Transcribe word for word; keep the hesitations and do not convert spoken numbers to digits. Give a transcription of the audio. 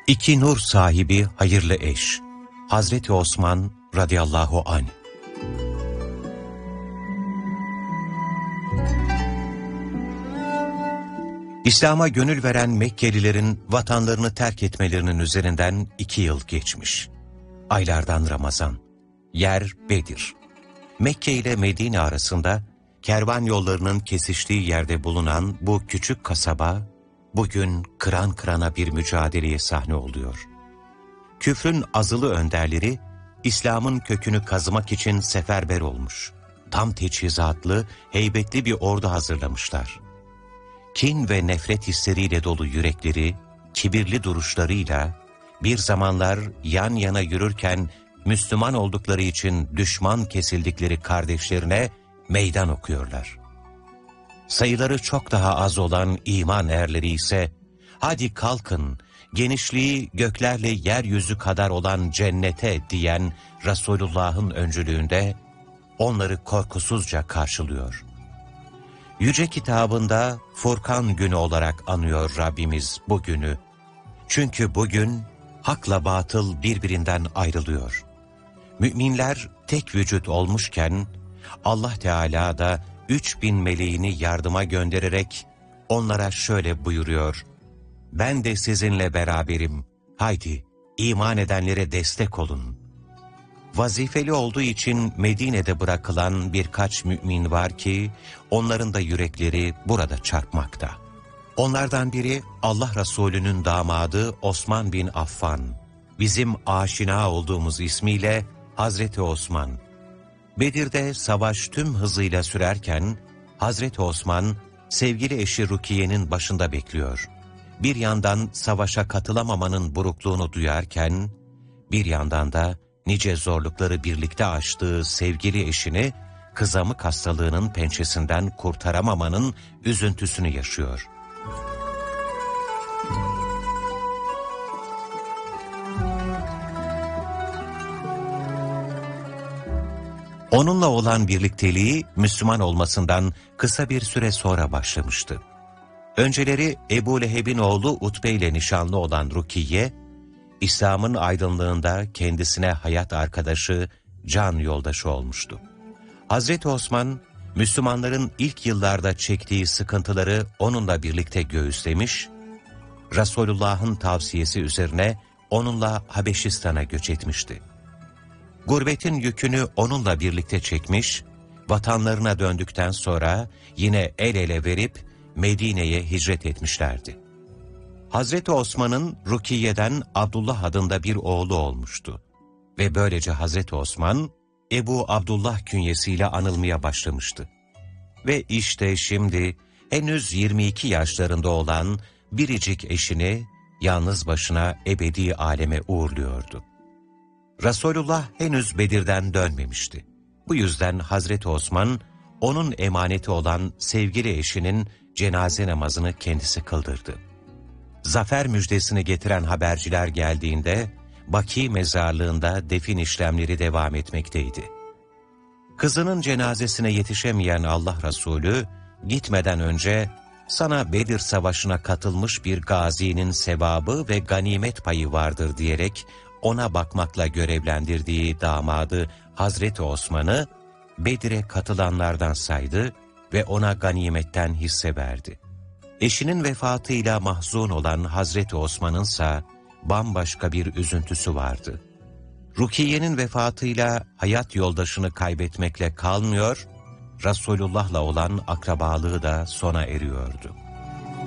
İki nur sahibi hayırlı eş, Hazreti Osman radıyallahu anh. İslam'a gönül veren Mekkelilerin vatanlarını terk etmelerinin üzerinden iki yıl geçmiş. Aylardan Ramazan, yer Bedir. Mekke ile Medine arasında kervan yollarının kesiştiği yerde bulunan bu küçük kasaba, bugün kıran kırana bir mücadeleye sahne oluyor. Küfrün azılı önderleri, İslam'ın kökünü kazımak için seferber olmuş. Tam teçhizatlı, heybetli bir ordu hazırlamışlar. Kin ve nefret hisleriyle dolu yürekleri, kibirli duruşlarıyla, bir zamanlar yan yana yürürken Müslüman oldukları için düşman kesildikleri kardeşlerine meydan okuyorlar. Sayıları çok daha az olan iman erleri ise, hadi kalkın, genişliği göklerle yeryüzü kadar olan cennete diyen Resulullah'ın öncülüğünde onları korkusuzca karşılıyor. Yüce kitabında Furkan günü olarak anıyor Rabbimiz bu günü. Çünkü bugün hakla batıl birbirinden ayrılıyor. Müminler tek vücut olmuşken Allah Teala da üç bin meleğini yardıma göndererek onlara şöyle buyuruyor: ben de sizinle beraberim, haydi iman edenlere destek olun. Vazifeli olduğu için Medine'de bırakılan birkaç mümin var ki onların da yürekleri burada çarpmakta. Onlardan biri Allah Resulü'nün damadı Osman bin Affan, bizim aşina olduğumuz ismiyle Hazreti Osman. Bedir'de savaş tüm hızıyla sürerken Hazreti Osman sevgili eşi Rukiye'nin başında bekliyor. Bir yandan savaşa katılamamanın burukluğunu duyarken, bir yandan da nice zorlukları birlikte aştığı sevgili eşini kızamık hastalığının pençesinden kurtaramamanın üzüntüsünü yaşıyor. Onunla olan birlikteliği Müslüman olmasından kısa bir süre sonra başlamıştı. Önceleri Ebu Leheb'in oğlu Utbe ile nişanlı olan Rukiye, İslam'ın aydınlığında kendisine hayat arkadaşı, can yoldaşı olmuştu. Hazreti Osman, Müslümanların ilk yıllarda çektiği sıkıntıları onunla birlikte göğüslemiş, Resulullah'ın tavsiyesi üzerine onunla Habeşistan'a göç etmişti. Gurbetin yükünü onunla birlikte çekmiş, vatanlarına döndükten sonra yine el ele verip Medine'ye hicret etmişlerdi. Hazreti Osman'ın Rukiye'den Abdullah adında bir oğlu olmuştu. Ve böylece Hazreti Osman, Ebu Abdullah künyesiyle anılmaya başlamıştı. Ve işte şimdi henüz yirmi iki yaşlarında olan biricik eşini yalnız başına ebedi aleme uğurluyordu. Resulullah henüz Bedir'den dönmemişti. Bu yüzden Hazreti Osman, onun emaneti olan sevgili eşinin cenaze namazını kendisi kıldırdı. Zafer müjdesini getiren haberciler geldiğinde, Baki mezarlığında defin işlemleri devam etmekteydi. Kızının cenazesine yetişemeyen Allah Resulü, gitmeden önce, sana Bedir Savaşı'na katılmış bir gazinin sevabı ve ganimet payı vardır diyerek, ona bakmakla görevlendirdiği damadı Hazreti Osman'ı, Bedir'e katılanlardan saydı ve ona ganimetten hisse verdi. Eşinin vefatıyla mahzun olan Hazreti Osman'ınsa bambaşka bir üzüntüsü vardı. Rukiye'nin vefatıyla hayat yoldaşını kaybetmekle kalmıyor, Resulullah'la olan akrabalığı da sona eriyordu.